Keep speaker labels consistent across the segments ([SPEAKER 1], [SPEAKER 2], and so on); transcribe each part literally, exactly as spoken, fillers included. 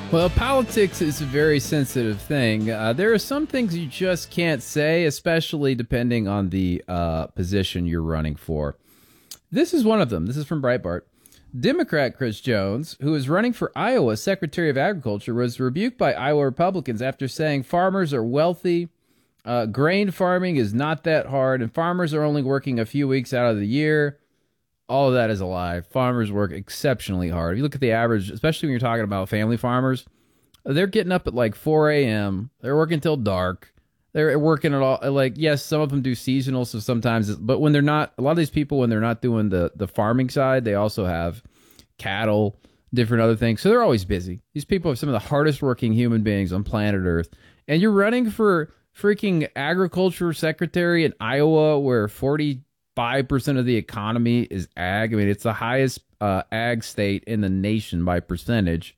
[SPEAKER 1] Well, politics is a very sensitive thing. Uh, there are some things you just can't say, especially depending on the uh, position you're running for. This is one of them. This is from Breitbart. Democrat Chris Jones, who is running for Iowa Secretary of Agriculture, was rebuked by Iowa Republicans after saying farmers are wealthy, uh, grain farming is not that hard, and farmers are only working a few weeks out of the year. All of that is a lie. Farmers work exceptionally hard. If you look at the average, especially when you're talking about family farmers, they're getting up at like four a.m. They're working till dark. They're working at all. Like, yes, some of them do seasonal, so sometimes, but when they're not, a lot of these people, when they're not doing the, the farming side, they also have cattle, different other things. So they're always busy. These people are some of the hardest working human beings on planet Earth. And you're running for freaking agriculture secretary in Iowa, where forty-five percent of the economy is ag. I mean, it's the highest uh, ag state in the nation by percentage.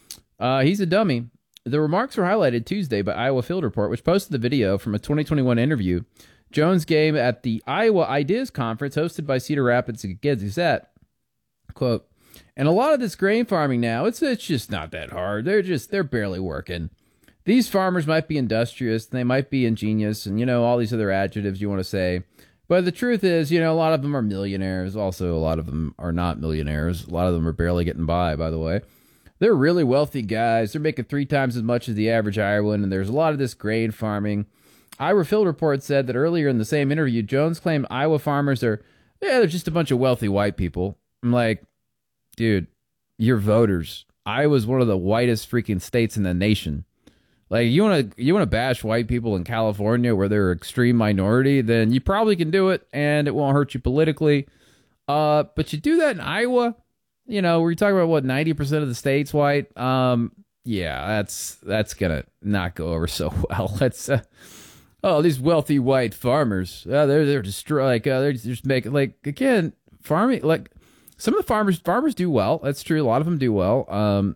[SPEAKER 1] Uh, he's a dummy. The remarks were highlighted Tuesday by Iowa Field Report, which posted the video from a twenty twenty-one interview Jones gave at the Iowa Ideas Conference hosted by Cedar Rapids Gazette. Quote, and a lot of this grain farming now, it's it's just not that hard. They're just, they're barely working. These farmers might be industrious, they might be ingenious, and, you know, all these other adjectives you want to say. But the truth is, you know, a lot of them are millionaires. Also, a lot of them are not millionaires. A lot of them are barely getting by, by the way. They're really wealthy guys. They're making three times as much as the average Iowan, and there's a lot of this grain farming. Iowa Field Report said that earlier in the same interview, Jones claimed Iowa farmers are, yeah, they're just a bunch of wealthy white people. I'm like, dude, you're voters. Iowa's one of the whitest freaking states in the nation. Like, you want to you want to bash white people in California where they're an extreme minority, then you probably can do it, and it won't hurt you politically. Uh, but you do that in Iowa, you know, we're talking about, what, ninety percent of the state's white? Um, yeah, that's that's going to not go over so well. That's, uh, oh, these wealthy white farmers, uh, they're, they're just, like, uh, they're just making, like, again, farming, like, some of the farmers, farmers do well. That's true. A lot of them do well, um,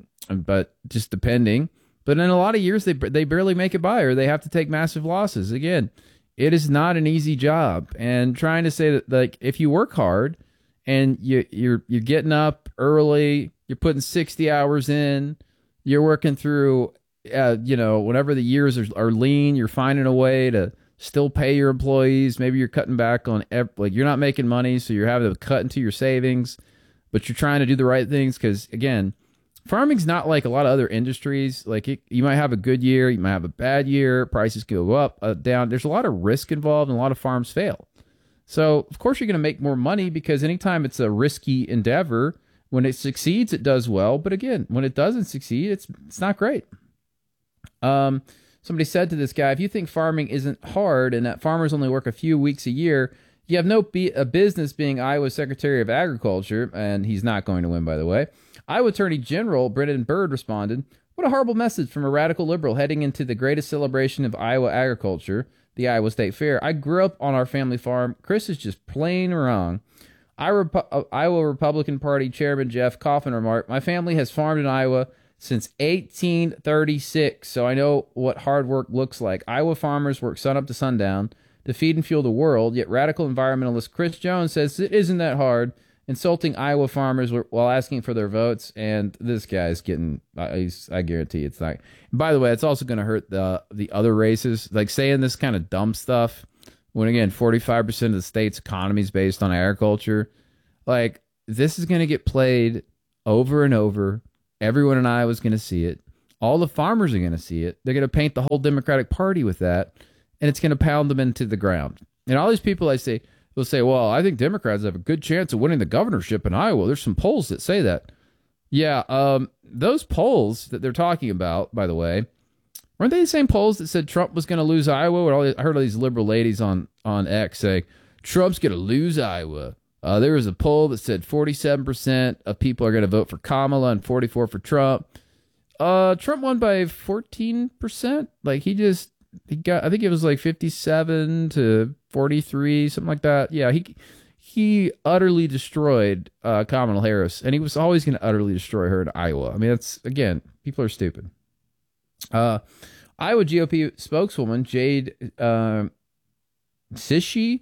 [SPEAKER 1] but just depending. But in a lot of years, they they barely make it by, or they have to take massive losses. Again, it is not an easy job. And trying to say that, like, if you work hard and you, you're you're getting up early, you're putting sixty hours in, you're working through, uh, you know, whenever the years are, are lean, you're finding a way to still pay your employees. Maybe you're cutting back on, like, you're not making money, so you're having to cut into your savings, but you're trying to do the right things because, again, farming's not like a lot of other industries. Like, it, you might have a good year, you might have a bad year, prices can go up, uh, down. There's a lot of risk involved, and a lot of farms fail. So, of course, you're going to make more money because anytime it's a risky endeavor, when it succeeds, it does well. But again, when it doesn't succeed, it's it's not great. Um, somebody said to this guy, if you think farming isn't hard and that farmers only work a few weeks a year, you have no be- a business being Iowa Secretary of Agriculture, and he's not going to win, by the way. Iowa Attorney General Brendan Byrd responded, what a horrible message from a radical liberal heading into the greatest celebration of Iowa agriculture, the Iowa State Fair. I grew up on our family farm. Chris is just plain wrong. Iowa Republican Party Chairman Jeff Coffin remarked, my family has farmed in Iowa since eighteen thirty-six, so I know what hard work looks like. Iowa farmers work sun up to sundown to feed and fuel the world, yet radical environmentalist Chris Jones says it isn't that hard, insulting Iowa farmers while asking for their votes, and this guy's getting, he's, I guarantee it's not. And by the way, it's also going to hurt the the other races, like saying this kind of dumb stuff, when again, forty-five percent of the state's economy is based on agriculture. Like, this is going to get played over and over. Everyone in Iowa is going to see it. All the farmers are going to see it. They're going to paint the whole Democratic Party with that, and it's going to pound them into the ground. And all these people I say, will say, well, I think Democrats have a good chance of winning the governorship in Iowa. There's some polls that say that. Yeah, um, those polls that they're talking about, by the way, weren't they the same polls that said Trump was going to lose Iowa? Or all these, I heard all these liberal ladies on, on X say, Trump's going to lose Iowa. Uh, there was a poll that said forty-seven percent of people are going to vote for Kamala and forty-four percent for Trump. Uh, Trump won by fourteen percent. Like, he just, he got, I think it was like fifty-seven to forty-three, something like that. Yeah, he he utterly destroyed uh, Kamala Harris, and he was always going to utterly destroy her in Iowa. I mean, that's, again, people are stupid. Uh, Iowa G O P spokeswoman Jade uh, Sishi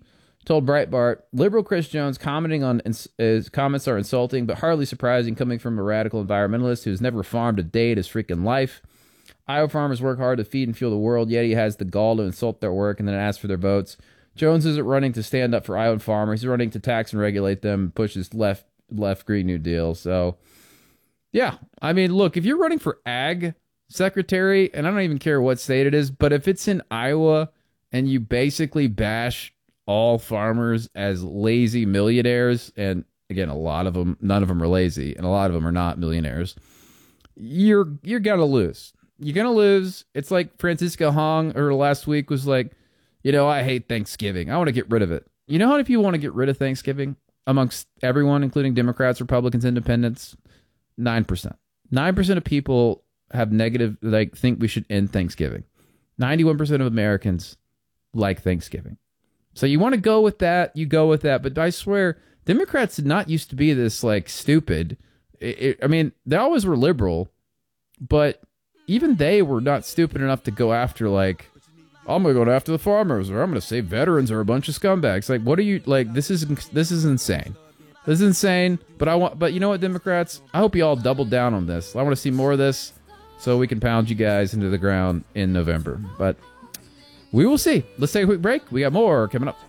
[SPEAKER 1] told Breitbart, liberal Chris Jones commenting on his comments are insulting, but hardly surprising coming from a radical environmentalist who's never farmed a day in his freaking life. Iowa farmers work hard to feed and fuel the world, yet he has the gall to insult their work and then ask for their votes. Jones isn't running to stand up for Iowa farmers. He's running to tax and regulate them, push his left, left Green New Deal. So, yeah. I mean, look, if you're running for ag secretary, and I don't even care what state it is, but if it's in Iowa and you basically bash all farmers as lazy millionaires, and again, a lot of them, none of them are lazy, and a lot of them are not millionaires, you're you're gonna lose. You're gonna lose. It's like Francisca Hong, or last week was like, you know, I hate Thanksgiving. I want to get rid of it. You know how many people want to get rid of Thanksgiving amongst everyone, including Democrats, Republicans, Independents? Nine percent. Nine percent of people have negative, like, think we should end Thanksgiving. Ninety-one percent of Americans like Thanksgiving. So you want to go with that, you go with that. But I swear, Democrats did not used to be this, like, stupid. It, it, I mean, they always were liberal, but even they were not stupid enough to go after, like, I'm going to go after the farmers, or I'm going to say veterans are a bunch of scumbags. Like, what are you, like, this is this is insane. This is insane, but I want, but you know what, Democrats? I hope you all double down on this. I want to see more of this so we can pound you guys into the ground in November. But we will see. Let's take a quick break. We got more coming up.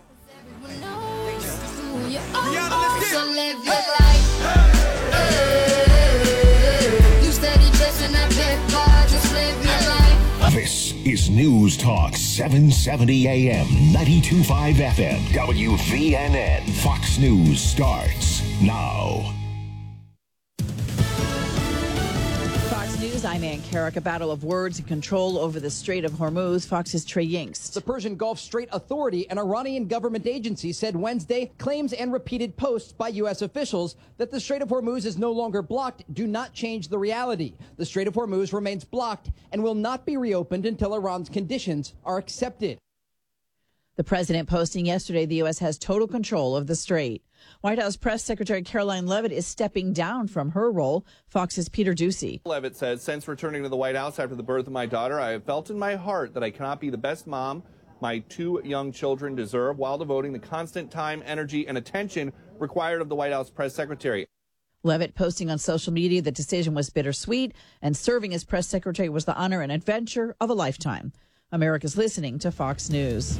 [SPEAKER 2] This is News Talk seven seventy A M, ninety-two point five F M, W V N N. Fox News starts now.
[SPEAKER 3] Fox News, I'm Ann Carrick. A battle of words and control over the Strait of Hormuz. Fox's Trey Yingst.
[SPEAKER 4] The Persian Gulf Strait Authority, an Iranian government agency, said Wednesday claims and repeated posts by U S officials that the Strait of Hormuz is no longer blocked do not change the reality. The Strait of Hormuz remains blocked and will not be reopened until Iran's conditions are accepted.
[SPEAKER 3] The president posting yesterday the U S has total control of the strait. White House Press Secretary Caroline Leavitt is stepping down from her role. Fox's Peter Ducey.
[SPEAKER 5] Leavitt says, since returning to the White House after the birth of my daughter, I have felt in my heart that I cannot be the best mom my two young children deserve while devoting the constant time, energy, and attention required of the White House Press Secretary.
[SPEAKER 3] Leavitt posting on social media the decision was bittersweet and serving as press secretary was the honor and adventure of a lifetime. America's listening to Fox News.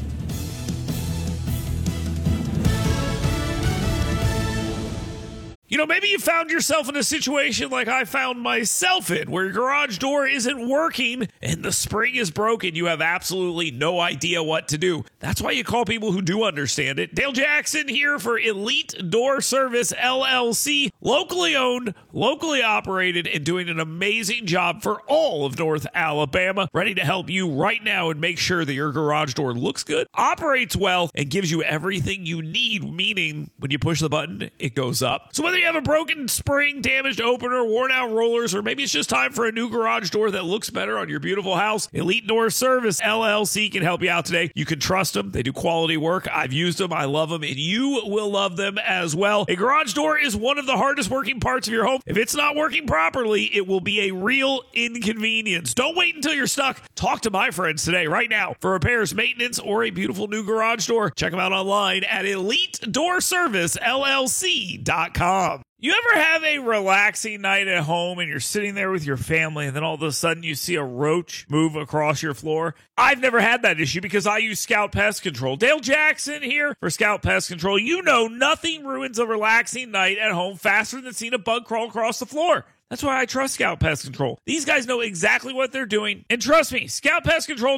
[SPEAKER 6] You know, maybe you found yourself in a situation like I found myself in, where your garage door isn't working and the spring is broken. You have absolutely no idea what to do. That's why you call people who do understand it. Dale Jackson here for Elite Door Service, L L C. Locally owned, locally operated, and doing an amazing job for all of North Alabama. Ready to help you right now and make sure that your garage door looks good, operates well, and gives you everything you need, meaning when you push the button, it goes up. So whether you have a broken spring, damaged opener, worn out rollers, or maybe it's just time for a new garage door that looks better on your beautiful house, Elite Door Service, L L C can help you out today. You can trust them. They do quality work. I've used them. I love them, and you will love them as well. A garage door is one of the hardest working parts of your home. If it's not working properly, it will be a real inconvenience. Don't wait until you're stuck. Talk to my friends today, right now, for repairs, maintenance, or a beautiful new garage door. Check them out online at elite door service L L C dot com. You ever have a relaxing night at home and you're sitting there with your family and then all of a sudden you see a roach move across your floor? I've never had that issue because I use Scout Pest Control. Dale Jackson here for Scout Pest Control. You know nothing ruins a relaxing night at home faster than seeing a bug crawl across the floor. That's why I trust Scout Pest Control. These guys know exactly what they're doing. And trust me, Scout Pest Control